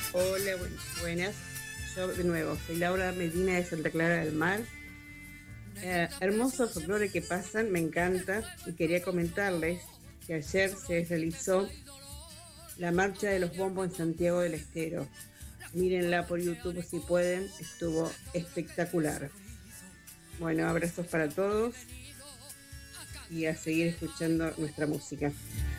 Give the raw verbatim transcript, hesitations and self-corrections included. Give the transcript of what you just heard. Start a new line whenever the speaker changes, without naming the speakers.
Hola, buen- buenas. Yo de nuevo, soy Laura Medina de Santa Clara del Mar. Eh, hermoso folclore que pasan, me encanta. Y quería comentarles que ayer se realizó la marcha de los bombos en Santiago del Estero. Mírenla por YouTube si pueden, estuvo espectacular. Bueno, abrazos para todos y a seguir escuchando nuestra música.